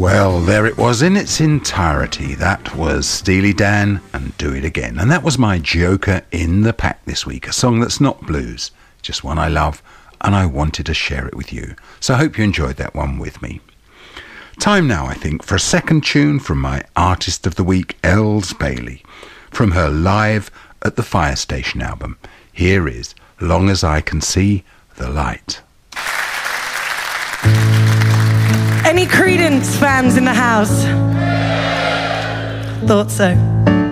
Well, there it was in its entirety. That was Steely Dan and Do It Again. And that was my joker in the pack this week. A song that's not blues, just one I love, and I wanted to share it with you. So I hope you enjoyed that one with me. Time now, I think, for a second tune from my Artist of the Week, Els Bailey, from her Live at the Fire Station album. Here is Long as I Can See the Light. Any Creedence fans in the house? Thought so.